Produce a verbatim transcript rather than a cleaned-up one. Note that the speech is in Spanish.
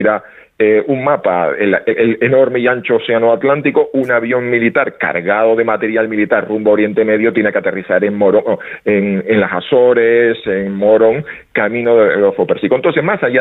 Mira, eh, un mapa, el, el enorme y ancho océano Atlántico, un avión militar cargado de material militar rumbo a Oriente Medio tiene que aterrizar en Morón, en, en las Azores, en Morón, camino de Golfo Pérsico. Entonces, más allá